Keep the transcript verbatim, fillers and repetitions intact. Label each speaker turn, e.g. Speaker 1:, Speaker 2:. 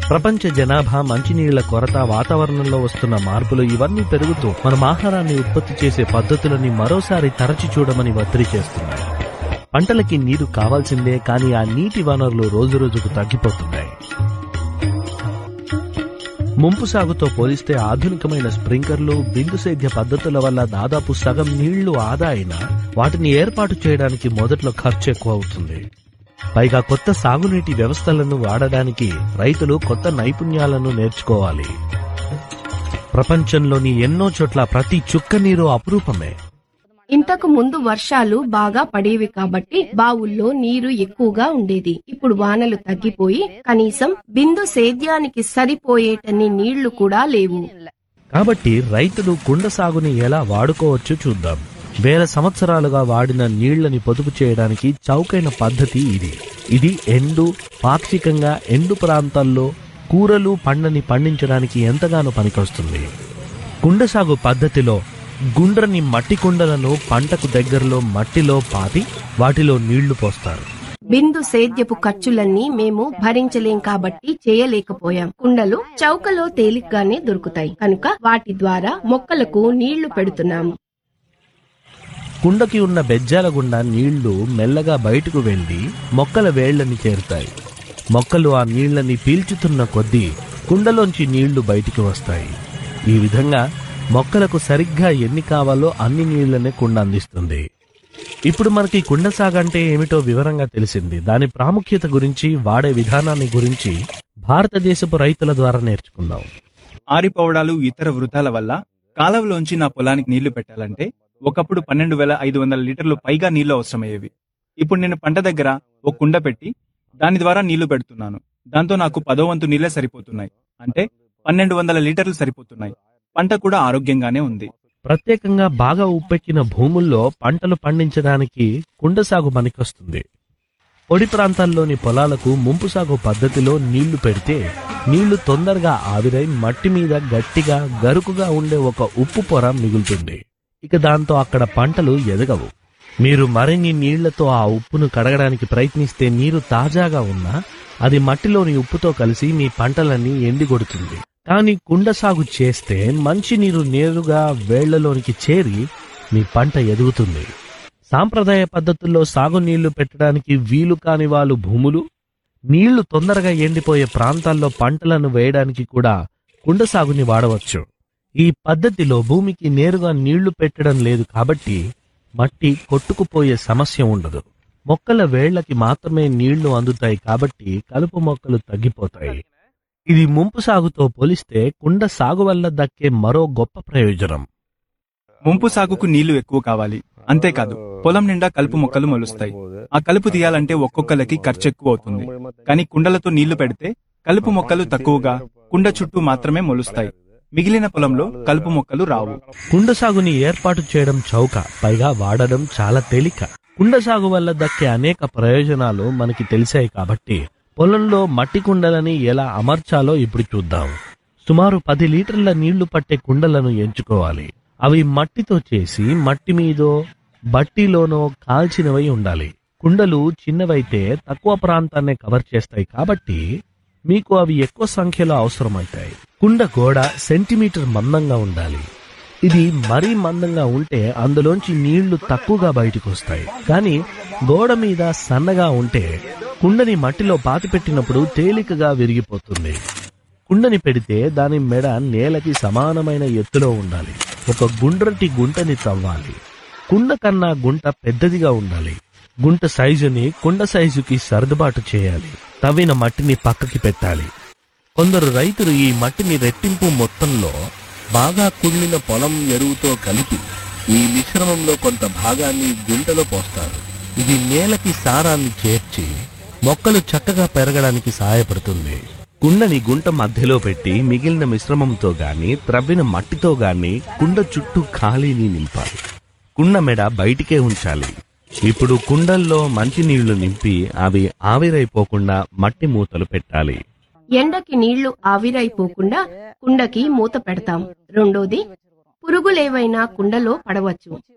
Speaker 1: ప్రపంచ జనాభా, మంచినీళ్ల కొరత, వాతావరణంలో వస్తున్న మార్పులు ఇవన్నీ పెరుగుతూ మనం ఆహారాన్ని ఉత్పత్తి చేసే పద్ధతులని మరోసారి తరచి చూడమని ఒత్తిడి చేస్తున్నాయి. పంటలకి నీరు కావాల్సిందే, కానీ ఆ నీటి వనరులు రోజురోజుకు తగ్గిపోతున్నాయి. ముంపు సాగుతో పోలిస్తే ఆధునికమైన స్ప్రింక్లర్లు, బిందు సేద్య పద్ధతుల వల్ల దాదాపు సగం నీళ్లు ఆదా అయినా వాటిని ఏర్పాటు చేయడానికి మొదట్లో ఖర్చు ఎక్కువ అవుతుంది. పైగా కొత్త సాగునీటి వ్యవస్థలను వాడడానికి రైతులు కొత్త నైపుణ్యాలను నేర్చుకోవాలి. ప్రపంచంలోని ఎన్నో చోట్ల ప్రతి చుక్క నీరు అపురూపమే.
Speaker 2: ఇంతకు ముందు వర్షాలు బాగా పడేవి కాబట్టి బావుల్లో నీరు ఎక్కువగా ఉండేది. ఇప్పుడు వానలు తగ్గిపోయి కనీసం బిందు సేద్యానికి సరిపోయేటన్ని నీళ్లు కూడా లేవు.
Speaker 1: కాబట్టి రైతులు కుండ సాగుని ఎలా వాడుకోవచ్చో చూద్దాం. వేల సంవత్సరాలుగా వాడిన నీళ్లని పొదుపు చేయడానికి చౌకైన పద్ధతి ఇది. ఇది ఎండు, పాక్షికంగా ఎండు ప్రాంతాల్లో కూరలు, పండ్లని పండించడానికి ఎంతగానో పనికొస్తుంది. కుండ సాగు పద్ధతిలో గుండ్రని మట్టి కుండలను పంటకు దగ్గరలో మట్టిలో పాతి వాటిలో నీళ్లు పోస్తారు.
Speaker 2: బిందు సేద్యపు ఖర్చులన్నీ మేము భరించలేం కాబట్టి చేయలేకపోయాం. కుండలు చౌకలో తేలిగ్గానే దొరుకుతాయి కనుక వాటి ద్వారా మొక్కలకు నీళ్లు పెడుతున్నాము.
Speaker 1: కుండకి ఉన్న బెజ్జాల గుండా నీళ్లు మెల్లగా బయటకు వెళ్లి మొక్కల వేళ్లని చేరుతాయి. మొక్కలు ఆ నీళ్లని పీల్చుతున్న కొద్దీ కుండలోంచి నీళ్లు బయటికి వస్తాయి. ఈ విధంగా మొక్కలకు సరిగ్గా ఎన్ని కావాలో అన్ని నీళ్లనే కుండ అందిస్తుంది. ఇప్పుడు మనకి కుండ సాగంటే ఏమిటో వివరంగా తెలిసింది. దాని ప్రాముఖ్యత గురించి, వాడే విధానాన్ని గురించి భారతదేశపు రైతుల ద్వారా నేర్చుకుందాం.
Speaker 3: ఆరిపోవడాలు, ఇతర వృధాల వల్ల కాలవలోంచి నా పొలానికి నీళ్లు పెట్టాలంటే ఒకప్పుడు పన్నెండు వేల ఐదు వందల లీటర్లు పైగా నీళ్లు అవసరమయ్యేవి. ఇప్పుడు నేను పంట దగ్గర ఒక కుండ పెట్టి దాని ద్వారా నీళ్లు పెడుతున్నాను. దాంతో నాకు పదో వంతు నీళ్లే సరిపోతున్నాయి. అంటే పన్నెండు వందల లీటర్లు సరిపోతున్నాయి. పంట కూడా ఆరోగ్యంగానే ఉంది.
Speaker 1: ప్రత్యేకంగా బాగా ఉప్పెక్కిన భూముల్లో పంటలు పండించడానికి కుండ సాగు పనికొస్తుంది. పొడి ప్రాంతాల్లోని పొలాలకు ముంపు సాగు పద్ధతిలో నీళ్లు పెడితే నీళ్లు తొందరగా ఆవిరై మట్టి మీద గట్టిగా గరుకుగా ఉండే ఒక ఉప్పు పొర మిగులుతుంది. ఇక దాంతో అక్కడ పంటలు ఎదగవు. మీరు మరిన్ని నీళ్లతో ఆ ఉప్పును కడగడానికి ప్రయత్నిస్తే నీరు తాజాగా ఉన్నా అది మట్టిలోని ఉప్పుతో కలిసి మీ పంటలన్నీ ఎండిగొడుతుంది. కానీ కుండ సాగు చేస్తే మంచి నీరు నేరుగా వేళ్లలోనికి చేరి మీ పంట ఎదుగుతుంది. సాంప్రదాయ పద్ధతుల్లో సాగు నీళ్లు పెట్టడానికి వీలు కాని వాళ్ళు భూములు, నీళ్లు తొందరగా ఎండిపోయే ప్రాంతాల్లో పంటలను వేయడానికి కూడా కుండ సాగుని వాడవచ్చు. ఈ పద్ధతిలో భూమికి నేరుగా నీళ్లు పెట్టడం లేదు కాబట్టి మట్టి కొట్టుకుపోయే సమస్య ఉండదు. మొక్కల వేళ్లకి మాత్రమే నీళ్లు అందుతాయి కాబట్టి కలుపు మొక్కలు తగ్గిపోతాయి. ఇది ముంపు సాగుతో పోలిస్తే కుండ సాగు వల్ల దక్కే మరో గొప్ప ప్రయోజనం.
Speaker 3: ముంపు సాగుకు నీళ్లు ఎక్కువ కావాలి. అంతేకాదు, పొలం నిండా కలుపు మొక్కలు మొలుస్తాయి. ఆ కలుపు తీయాలంటే ఒక్కొక్కలకి ఖర్చు ఎక్కువ అవుతుంది. కానీ కుండలతో నీళ్లు పెడితే కలుపు మొక్కలు తక్కువగా కుండ చుట్టూ మాత్రమే మొలుస్తాయి. మిగిలిన పొలంలో కలుపు మొక్కలు రావు.
Speaker 1: కుండ సాగుని ఏర్పాటు చేయడం చౌక, పైగా వాడడం చాలా తేలిక. కుండ సాగు వల్ల దక్కే అనేక ప్రయోజనాలు మనకి తెలిసాయి కాబట్టి పొలంలో మట్టి కుండలని ఎలా అమర్చాలో ఇప్పుడు చూద్దాం. సుమారు పది లీటర్ల నీళ్లు పట్టే కుండలను ఎంచుకోవాలి. అవి మట్టితో చేసి మట్టి మీదో బట్టిలోనో కాల్చినవై ఉండాలి. కుండలు చిన్నవైతే తక్కువ ప్రాంతాన్నే కవర్ చేస్తాయి కాబట్టి మీకు అవి ఎక్కువ సంఖ్యలో అవసరమవుతాయి. కుండ గోడ సెంటీమీటర్ మందంగా ఉండాలి. ఇది మరీ మందంగా ఉంటే అందులోంచి నీళ్లు తక్కువగా బయటకు వస్తాయి. కానీ గోడ మీద సన్నగా ఉంటే కుండని మట్టిలో పాతిపెట్టినప్పుడు తేలికగా విరిగిపోతుంది. కుండని పెడితే దాని మెడ నేలకి సమానమైన ఎత్తులో ఉండాలి. ఒక గుండ్రటి గుంటని తవ్వాలి. కుండ కన్నా గుంట పెద్దదిగా ఉండాలి. గుంట సైజుని కుండ సైజుకి సర్దుబాటు చేయాలి. తవ్విన మట్టిని పక్కకి పెట్టాలి. కొందరు రైతులు ఈ మట్టిని రెట్టింపు మొత్తంలో బాగా కుళ్ళిన పొలం ఎరువుతో కలిపి ఈ మిశ్రమంలో కొంత భాగాన్ని గుంటలో పోస్తారు. ఇది నేలకి సారాన్ని చేర్చి మొక్కలు చక్కగా పెరగడానికి సహాయపడుతుంది. కుండని గుంట మధ్యలో పెట్టి మిగిలిన మిశ్రమంతో గాని త్రవ్విన మట్టితో గాని కుండ చుట్టూ ఖాళీని నింపాలి. కుండ మెడ బయటికే ఉంచాలి. ఇప్పుడు కుండల్లో మంచినీళ్లు నింపి అవి ఆవిరైపోకుండా మట్టి మూతలు పెట్టాలి.
Speaker 2: ఎండకి నీళ్లు ఆవిరైపోకుండా కుండకి మూత పెడతాం. రెండోది, పురుగులేవైనా కుండలో పడవచ్చు.